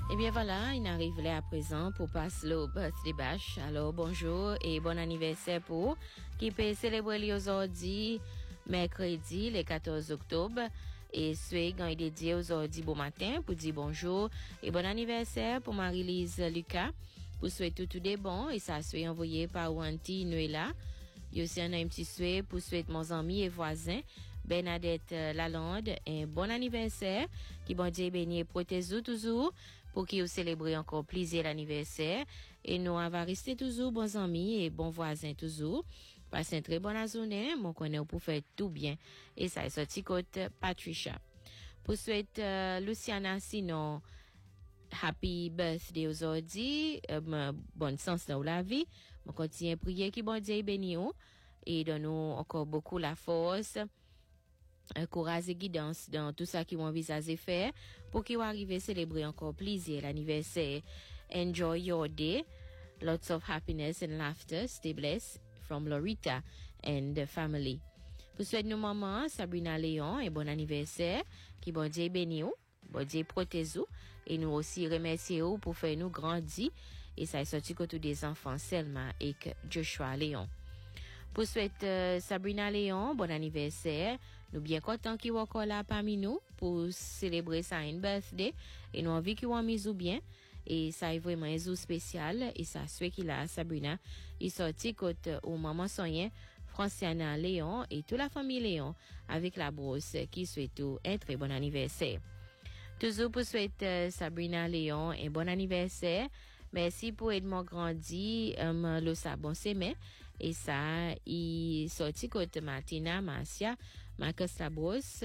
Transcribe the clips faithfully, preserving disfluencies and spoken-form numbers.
Eh bien voilà, il arrive là à présent pour passer le birthday bash. Alors bonjour et bon anniversaire pour qui peut célébrer aujourd'hui, mercredi, le quatorze octobre. Et souhait quand il est dit aujourd'hui bon matin pour dire bonjour et bon anniversaire pour Marie-Lise Lucas. Pour souhaiter tout des bons et ça soit envoyé par Wanti Noëlla. Il y a aussi un petit souhait pour souhaiter mon ami et voisin Bernadette Lalande un bon anniversaire qui bon Dieu béni et protège toujours pour qu'il célèbre encore plaisir l'anniversaire et nous on va rester toujours bons amis et bons voisins toujours. Passez une très bonne journée, mon connaît pour faire tout bien et ça est sorti côté Patricia. Pour souhaiter euh, Luciana sinon happy birthday aujourd'hui, euh, bonne sens dans la vie. On continue à prier qui bon Dieu bénisse et donne-nous encore beaucoup la force, euh, courage et guidance dans tout ça qu'ils vont envisager faire pour qu'ils arrivent à célébrer encore plaisir l'anniversaire. Enjoy your day. Lots of happiness and laughter. Stay blessed from Lorita and the family. Pour souhaiter nos mamans Sabrina Léon et bon anniversaire qui bon Dieu bénisse. Bon Dieu protège et nous aussi remercions pour faire nous grandir et ça est sorti côté des enfants Selma et Joshua Léon. Pour souhaiter euh, Sabrina Léon bon anniversaire, nous bien contents qu'il soit encore là parmi nous pour célébrer sa une birthday et nous envie qu'il soit mis ou bien et ça est vraiment un jour spécial et ça souhaite qu'il a Sabrina il sorti côté au maman soyen Franciana Léon et toute la famille Léon avec la brosse qui souhaite un très bon anniversaire. Toujours pour souhaiter euh, Sabrina Léon un bon anniversaire. Merci pour Edmond Grandi, um, le sabon semaine. Et ça, il sorti côté Martina, Marcia, Marcus Labros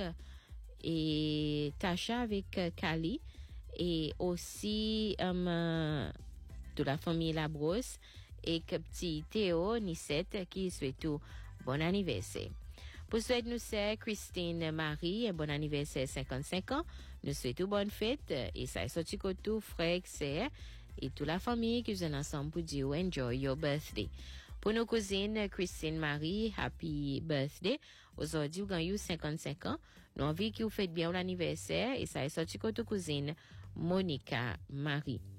et Tasha avec uh, Kali. Et aussi, um, uh, de la famille Labros et que petit Théo Nissette qui souhaite tout bon anniversaire. Pour souhaiter nous c'est Christine Marie, un bon anniversaire cinquante-cinq ans. Nous souhaitons bonne fête et ça est sorti côté frère, sœur et toute la famille qui sont ensemble pour dire enjoy your birthday. Pour nos cousines Christine Marie, happy birthday. Aujourd'hui, vous avez cinquante-cinq ans. Nous envie que vous faites bien l'anniversaire et ça est sorti côté cousine Monica Marie.